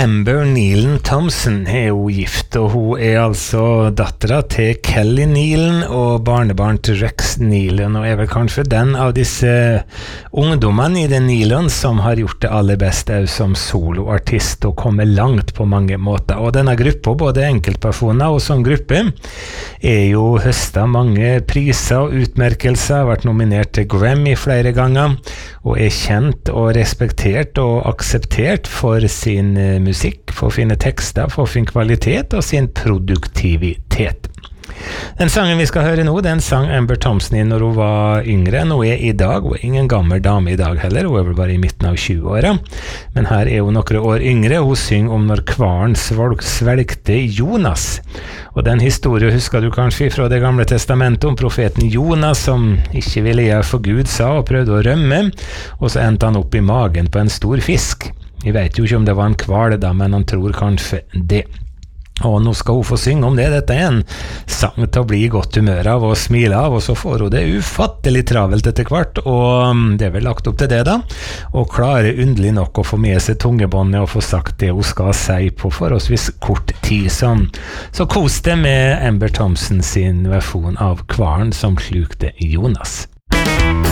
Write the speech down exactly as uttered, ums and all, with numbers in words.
Amber Nealon Thompson er jo gift, og hun er altså dattera til Kelly Nealon og barnebarn til Rex Nealon, og er vel kanskje den av disse ungdommene i den Nealon som har gjort det aller beste som soloartist og kommer langt på mange måter. Og denne gruppa, både enkeltpersoner og som gruppe, er jo høstet mange priser og utmerkelser, har vært nominert til Grammy flere ganger, og er kjent og respektert og akseptert for sin musikk, for fine tekster, for fin kvalitet og sin produktivitet. Den sangen vi skal høre nå, den sang Amber Thompson i når hun var yngre enn hun er i dag. Hun er ingen gammel dame i dag heller, hun er vel bare i midten av tjue-åra. Men her er hun noen år yngre, hun synger om når kvaren svelgte Jonas. Og den historien husker du kanskje fra det gamle testamentet om profeten Jonas som ikke ville gjøre for Gud sa og prøvde å rømme, og så endte han opp i magen på en stor fisk. Vi vet jo ikke om det var en kval da, men han tror kanskje det. Og nå skal hun få synge om det. Dette er en sang til å bli i godt humør av og smile av, og så får hun det ufattelig travelt etter hvert, og det er vel lagt opp til det da, og klarer underlig nok å få med seg tungebåndet og få sagt det hun skal si på forholdsvis kort tid. Sånn. Så kos det med Amber Thompson sin versjon av kvaren som slukte Jonas.